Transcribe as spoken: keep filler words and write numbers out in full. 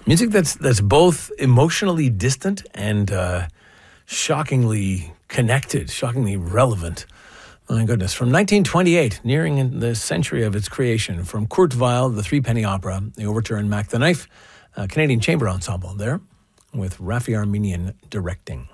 Music that's that's both emotionally distant and uh, shockingly connected, shockingly relevant. My goodness. From nineteen twenty-eight, nearing the century of its creation, from Kurt Weill, the Three Penny Opera, the Overture and Mac the Knife, uh, Canadian Chamber Ensemble there, with Raffi Armenian directing.